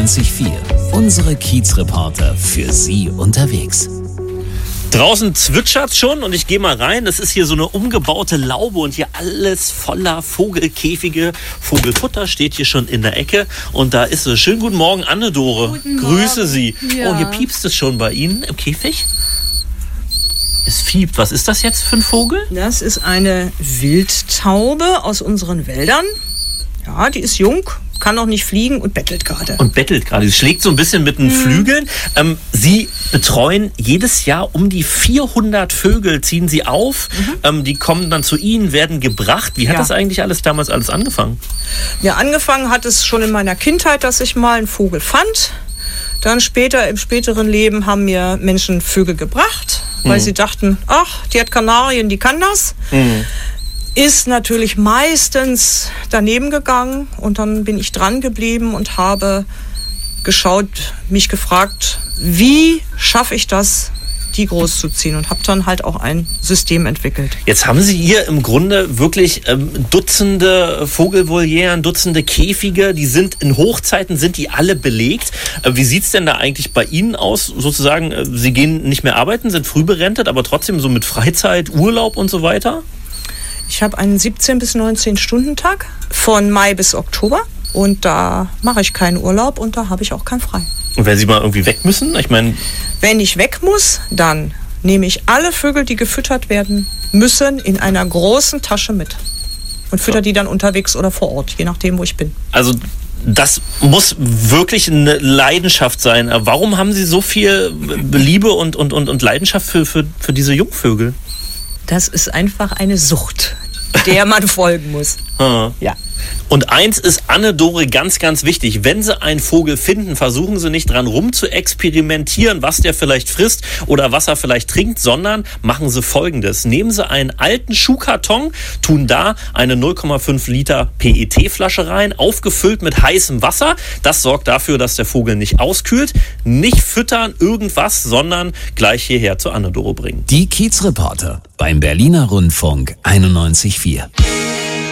91.4. Unsere Kiezreporter für Sie unterwegs. Draußen zwitschert's schon und ich gehe mal rein. Das ist hier so eine umgebaute Laube und hier alles voller Vogelkäfige. Vogelfutter steht hier schon in der Ecke und da ist es. Schönen guten Morgen, Anne-Dore. Guten Grüße Morgen. Sie. Ja. Oh, hier piepst es schon bei Ihnen im Käfig. Es fiebt. Was ist das jetzt für ein Vogel? Das ist eine Wildtaube aus unseren Wäldern. Ja, die ist jung, kann noch nicht fliegen und bettelt gerade. Und bettelt gerade. Sie schlägt so ein bisschen mit den Flügeln. Sie betreuen jedes Jahr um die 400 Vögel, ziehen Sie auf. Die kommen dann zu Ihnen, werden gebracht. Wie hat das eigentlich damals alles angefangen? Ja, angefangen hat es schon in meiner Kindheit, dass ich mal einen Vogel fand. Dann später, im späteren Leben, haben mir Menschen Vögel gebracht, weil sie dachten, ach, die hat Kanarien, die kann das. Ist natürlich meistens daneben gegangen und dann bin ich dran geblieben und habe geschaut, mich gefragt, wie schaffe ich das, die großzuziehen, und habe dann halt auch ein System entwickelt. Jetzt haben Sie hier im Grunde wirklich Dutzende Vogelvolieren, Dutzende Käfige, die sind in Hochzeiten, sind die alle belegt. Wie sieht's denn da eigentlich bei Ihnen aus? Sozusagen, Sie gehen nicht mehr arbeiten, sind früh berentet, aber trotzdem so mit Freizeit, Urlaub und so weiter? Ich habe einen 17- bis 19-Stunden-Tag von Mai bis Oktober und da mache ich keinen Urlaub und da habe ich auch keinen frei. Und wenn Sie mal irgendwie weg müssen? Ich meine, wenn ich weg muss, dann nehme ich alle Vögel, die gefüttert werden müssen, in einer großen Tasche mit und fütter die dann unterwegs oder vor Ort, je nachdem, wo ich bin. also das muss wirklich eine Leidenschaft sein. Warum haben Sie so viel Liebe und Leidenschaft für diese Jungvögel? Das ist einfach eine Sucht, der man folgen muss. Ja. Und eins ist Anne-Dore ganz, ganz wichtig. Wenn Sie einen Vogel finden, versuchen Sie nicht dran rum zu experimentieren, was der vielleicht frisst oder was er vielleicht trinkt, sondern machen Sie Folgendes. Nehmen Sie einen alten Schuhkarton, tun da eine 0,5 Liter PET-Flasche rein, aufgefüllt mit heißem Wasser. Das sorgt dafür, dass der Vogel nicht auskühlt. Nicht füttern, irgendwas, sondern gleich hierher zu Anne-Dore bringen. Die Kiezreporter beim Berliner Rundfunk 91.4.